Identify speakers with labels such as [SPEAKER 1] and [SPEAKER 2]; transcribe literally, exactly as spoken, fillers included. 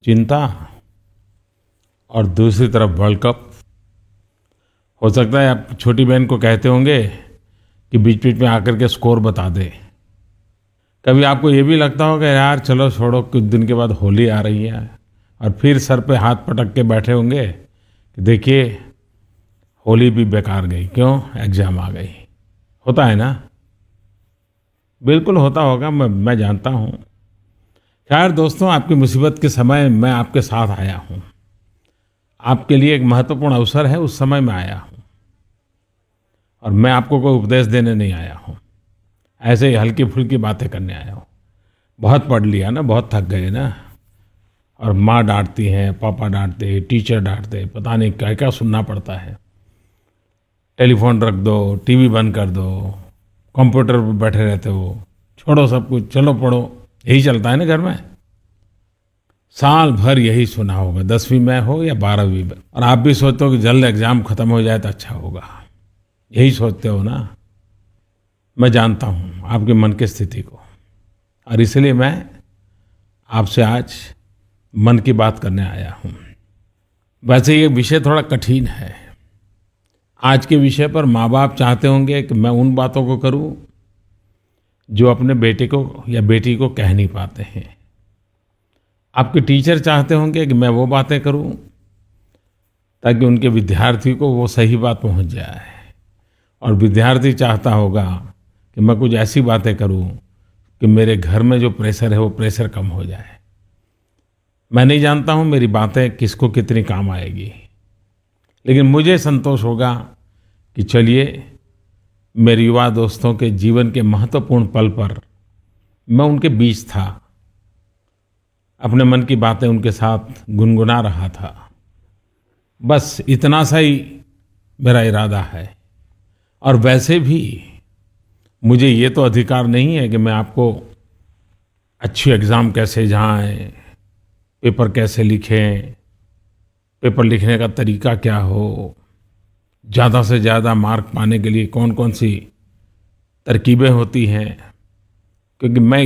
[SPEAKER 1] चिंता और दूसरी तरफ वर्ल्ड कप। हो सकता है आप छोटी बहन को कहते होंगे कि बीच बीच में आकर के स्कोर बता दे। कभी आपको ये भी लगता होगा यार चलो छोड़ो, कुछ दिन के बाद होली आ रही है, और फिर सर पे हाथ पटक के बैठे होंगे कि देखिए होली भी बेकार गई, क्यों? एग्जाम आ गई। होता है ना? बिल्कुल होता होगा, मैं मैं जानता हूँ। खैर दोस्तों, आपकी मुसीबत के समय मैं आपके साथ आया हूँ। आपके लिए एक महत्वपूर्ण अवसर है, उस समय मैं आया हूँ। और मैं आपको कोई उपदेश देने नहीं आया हूँ, ऐसे ही हल्की फुल्की बातें करने आया हूँ। बहुत पढ़ लिया ना, बहुत थक गए ना, और माँ डांटती हैं, पापा डांटते हैं, टीचर डांटते हैं, पता नहीं क्या क्या सुनना पड़ता है। टेलीफोन रख दो, टीवी बंद कर दो, कंप्यूटर पर बैठे रहते हो, छोड़ो सब कुछ, चलो पढ़ो, यही चलता है ना घर में। साल भर यही सुना होगा, दसवीं में हो या बारहवीं में, और आप भी सोचते हो कि जल्द एग्जाम खत्म हो जाए तो अच्छा होगा। यही सोचते हो ना? मैं जानता हूँ आपके मन की स्थिति को, और इसलिए मैं आपसे आज मन की बात करने आया हूँ। वैसे ये विषय थोड़ा कठिन है। आज के विषय पर माँ बाप चाहते होंगे कि मैं उन बातों को करूँ जो अपने बेटे को या बेटी को कह नहीं पाते हैं। आपके टीचर चाहते होंगे कि मैं वो बातें करूँ ताकि उनके विद्यार्थी को वो सही बात पहुँच जाए, और विद्यार्थी चाहता होगा कि मैं कुछ ऐसी बातें करूँ कि मेरे घर में जो प्रेशर है वो प्रेशर कम हो जाए। मैं नहीं जानता हूँ मेरी बातें किसको कितनी काम आएगी, लेकिन मुझे संतोष होगा कि चलिए मेरे युवा दोस्तों के जीवन के महत्वपूर्ण पल पर मैं उनके बीच था, अपने मन की बातें उनके साथ गुनगुना रहा था। बस इतना सा ही मेरा इरादा है। और वैसे भी मुझे ये तो अधिकार नहीं है कि मैं आपको अच्छी एग्ज़ाम कैसे जाएं, पेपर कैसे लिखें, पेपर लिखने का तरीका क्या हो, ज़्यादा से ज़्यादा मार्क पाने के लिए कौन कौन सी तरकीबें होती हैं, क्योंकि मैं